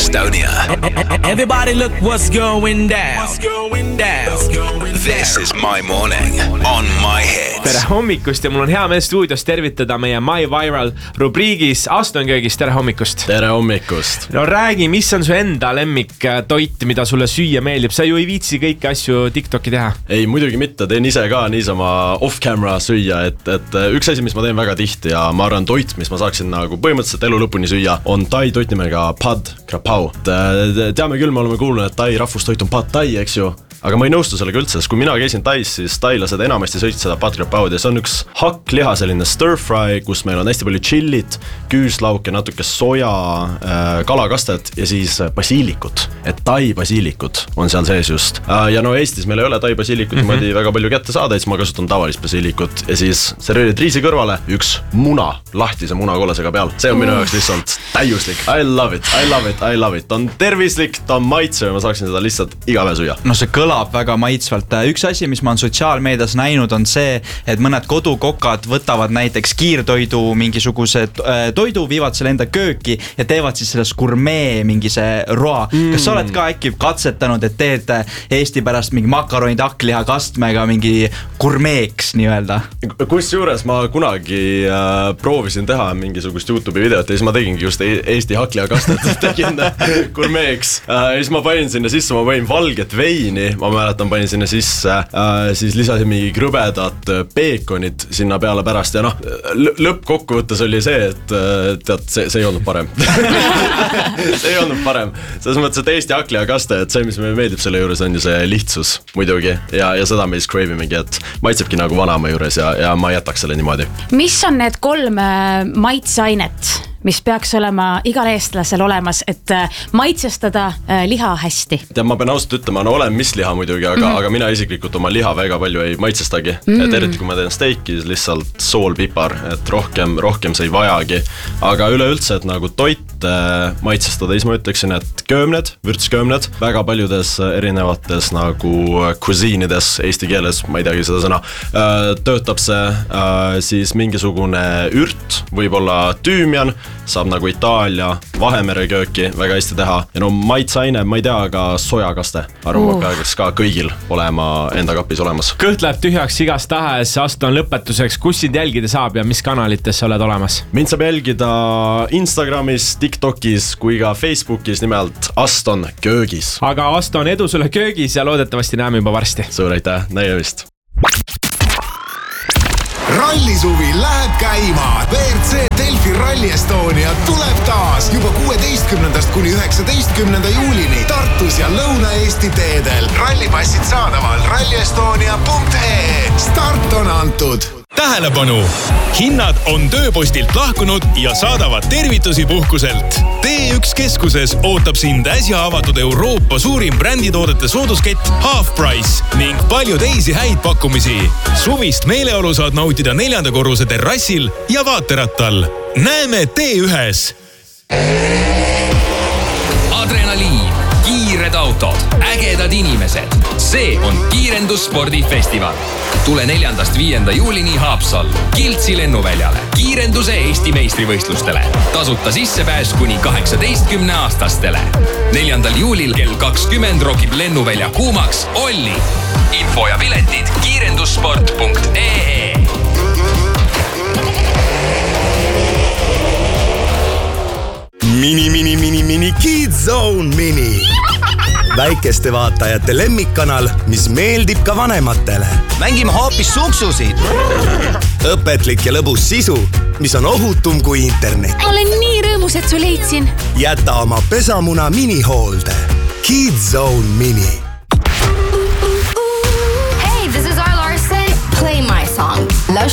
Estonia. Everybody look what's going down. This is My Morning on My Hits. Tere hommikust ja mul on hea meel stuudios tervitada meie My Viral rubriigis Aston köögis. Tere hommikust. Tere hommikust. No räägi, mis on su enda lemmik toit, mida sulle süüa meeldib? Sa ju ei viitsi kõiki asju TikToki teha. Ei, muidugi mitte, teen ise ka niisama off-camera süüa, et üks asi, mis ma teen väga tihti ja ma arvan toit, mis ma saaksin nagu põhimõtteliselt elu lõpuni süüa, on tai toit nimega Pad Krapau. Teame küll, me oleme kuulnud, et tai rahvustoit on Pad Tai, eks ju. Aga ma ei nõustu sellega üldse, sest kui mina käisin Tais, siis tailased enamasti sõitsid seda Pad Krapaud ja see on üks hakkliha, selline stir-fry, kus meil on hästi palju chillit, küüslauk ja natuke soja, kalakastet ja siis basiilikut. Et tai basiilikut on seal sees just. Ja no Eestis meil ei ole tai basiilikut niimoodi väga palju kätte saada, siis ma kasutan tavalist basiilikut ja siis serveerid riisi kõrvale üks muna, lahtise munakollasega peal. See on minu jaoks lihtsalt täiuslik. I love it, I love it, I love it. Ta on tervislik, ta on maitsev ja ma saaksin seda lihtsalt iga päev süüa. No see kõlab väga maitsvalt. Üks asi, mis ma on sotsiaalmeedias näinud, on see, et mõned kodukokad võtavad näiteks kiirtoidu mingisuguse toidu, viivad selle enda kööki ja teevad siis sellest gurmee mingi see roa. Kas sa oled ka äkki katsetanud, et teed Eesti pärast mingi makaronid hakkliha kastmega mingi gurmeeks nii-öelda? Kus juures ma kunagi proovisin teha mingisugust YouTube'i videot ja siis ma tegingi just Eesti hakkliha kastet, tegin gurmeeks. Ja siis ma panin sinna sisse, ma panin valget veini, ma mäletan, panin sinna sisse, siis lisasin mingi krõbedat peekonit sinna peale pärast ja noh, lõppkokkuvõttes oli see, et tead, see ei olnud parem. See ei olnud parem. Selles mõttes, et Eesti hakkliha kaste, et see, mis meile meeldib selle juures, on ju see lihtsus muidugi ja seda me siis cravimegi, et maitsebki nagu vanaema juures ja ma jätaks selle niimoodi. Mis on need 3 maitseainet, mis peaks olema igal eestlasel olemas, et maitsestada liha hästi? Ja ma pean ausalt ütlema, no olen mis liha muidugi, aga mina isiklikult oma liha väga palju ei maitsestagi. Et eriti kui ma teen steiki, siis lihtsalt sool, pipar, et rohkem see ei vajagi. Aga üleüldse, et nagu toit maitsestada, siis ma ütleksin, et köömned, vürtsköömned, väga paljudes erinevates nagu cuisinides eesti keeles, ma ei teagi seda sõna, töötab see siis mingisugune ürt, võib-olla tüümian, saab nagu Itaalia Vahemere kööki väga hästi teha ja no maitseaine, ma ei tea, aga sojakaste arvan peaks ka kõigil olema enda kapis olemas. Kõht läheb tühjaks igast tahes. Aston lõpetuseks, kus sind jälgida saab ja mis kanalites sa oled olemas? Mind saab jälgida Instagramis, TikTokis kui ka Facebookis nimelt Aston köögis. Aga Aston, edu sulle köögis ja loodetavasti näeme juba varsti. Suur aitäh, nägemist. Rallisuvi läheb käima. WRC Delfi Rally Estonia tuleb taas juba 16. kuni 19. juulini Tartus ja Lõuna-Eesti teedel. Rallipassid saadaval rallyestonia.ee. Start on antud. Tähelepanu! Hinnad on tööpostilt lahkunud ja saadavad tervitusi puhkuselt. T1 keskuses ootab sind äsja avatud Euroopa suurim bränditoodete sooduskett Half Price ning palju teisi häid pakkumisi. Suvist meeleolu saad nautida 4. korruse terrassil ja vaaterattal. Näeme T1-s! Adrenaliin, kiired autod, ägedad inimesed. See on kiirendusspordifestival. Tule 4.–5. juulini Haapsallu, Kiltsi lennuväljale, kiirenduse Eesti meistrivõistlustele. Tasuta sissepääs kuni 18-aastastele. 4. juulil kell 20 rokib lennuvälja kuumaks Olli. Info ja piletid kiirendussport.ee. Mini Kids Zone Mini. Väikeste vaatajate lemmikkanal, mis meeldib ka vanematele. Mängime hoopis suksusid. Õpetlik ja lõbus sisu, mis on ohutum kui internet. Olen nii rõõmus, et su leidsin. Jäta oma pesamuna minihoolde. Kids Zone Mini.